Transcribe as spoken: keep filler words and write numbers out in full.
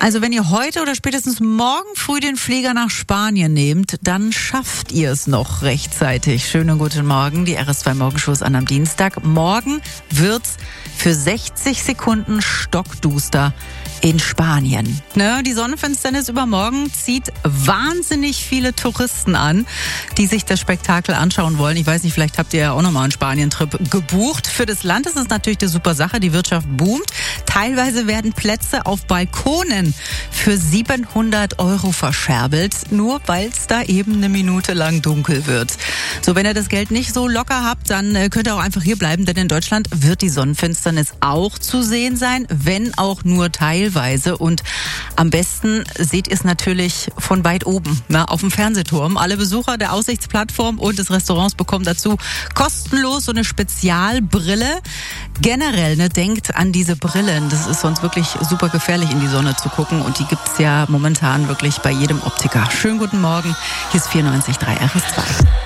Also wenn ihr heute oder spätestens morgen früh den Flieger nach Spanien nehmt, dann schafft ihr es noch rechtzeitig. Schönen guten Morgen, die R S zwei Morgenshow ist an am Dienstag. Morgen wird's für sechzig Sekunden stockduster in Spanien. Ne, die Sonnenfinsternis übermorgen zieht wahnsinnig viele Touristen an, die sich das Spektakel anschauen wollen. Ich weiß nicht, vielleicht habt ihr ja auch nochmal einen Spanien-Trip gebucht. Für das Land ist es natürlich eine super Sache. Die Wirtschaft boomt. Teilweise werden Plätze auf Balkonen für siebenhundert Euro verscherbelt, nur weil es da eben eine Minute lang dunkel wird. So, wenn ihr das Geld nicht so locker habt, dann könnt ihr auch einfach hier bleiben, denn in Deutschland wird die Sonnenfinsternis auch zu sehen sein, wenn auch nur teilweise. Und am besten seht ihr es natürlich von weit oben, ne, auf dem Fernsehturm. Alle Besucher der Aussichtsplattform und des Restaurants bekommen dazu kostenlos so eine Spezialbrille. Generell, ne, denkt an diese Brillen. Das ist sonst wirklich super gefährlich, in die Sonne zu gucken. Und die gibt's ja momentan wirklich bei jedem Optiker. Schönen guten Morgen. Hier ist vierundneunzig Komma drei R S zwei.